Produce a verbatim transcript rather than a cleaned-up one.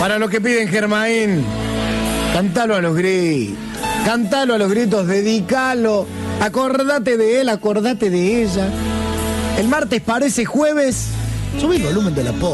Para los que piden Germain, cantalo a los gritos. Cantalo a los gritos, dedicalo. Acordate de él, acordate de ella. El martes parece jueves. Subí el volumen de la pop.